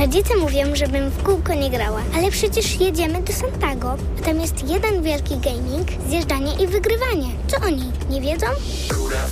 Rodzice mówią, żebym w kółko nie grała, ale przecież jedziemy do Santago. A tam jest jeden wielki gaming, zjeżdżanie i wygrywanie. Czy oni nie wiedzą?